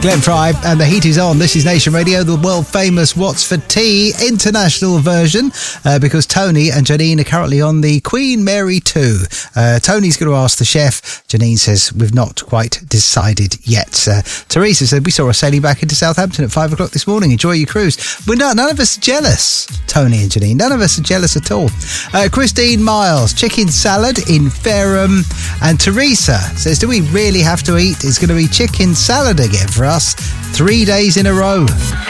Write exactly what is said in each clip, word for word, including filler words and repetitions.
Glenn Fry and the heat is on. This is Nation Radio, the world famous What's for Tea international version, uh, because Tony and Janine are currently on the Queen Mary two. Uh, Tony's going to ask the chef. Janine says we've not quite decided yet. Uh, Teresa said we saw her sailing back into Southampton at five o'clock this morning. Enjoy your cruise. We're not, none of us are jealous, Tony and Janine. None of us are jealous at all. Uh, Christine Miles, chicken salad in Fareham. And Teresa says, do we really have to eat? It's going to be chicken salad again for us. Three days in a row.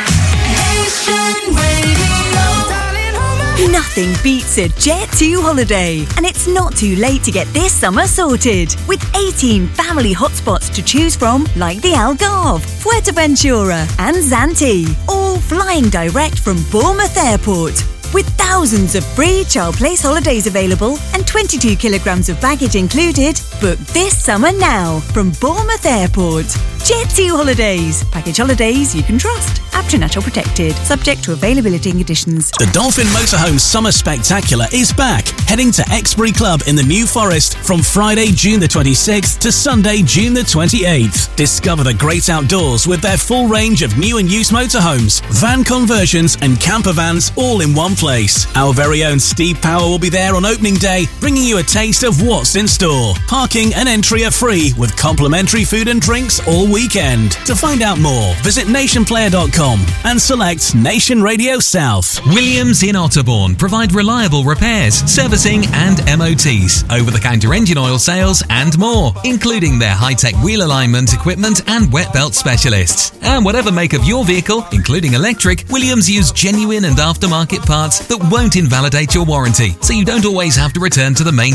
Nothing beats a Jet two holiday, and it's not too late to get this summer sorted. With eighteen family hotspots to choose from, like the Algarve, Fuerteventura and Zante, all flying direct from Bournemouth Airport. With thousands of free child place holidays available and twenty-two kilograms of baggage included, book this summer now from Bournemouth Airport. Jet two Holidays. Package holidays you can trust. Aptra-Natural protected. Subject to availability and conditions. The Dolphin Motorhome Summer Spectacular is back. Heading to Exbury Club in the New Forest from Friday, June the twenty-sixth to Sunday, June the twenty-eighth. Discover the great outdoors with their full range of new and used motorhomes, van conversions and camper vans all in one place. Our very own Steve Power will be there on opening day, bringing you a taste of what's in store. Parking and entry are free with complimentary food and drinks all weekend. To find out more, visit nation player dot com and select Nation Radio South. Williams in Otterbourne provide reliable repairs, servicing and M O Ts, over-the-counter engine oil sales and more, including their high-tech wheel alignment equipment and wet belt specialists. And whatever make of your vehicle, including electric, Williams use genuine and aftermarket parts that won't invalidate your warranty, so you don't always have to return to the main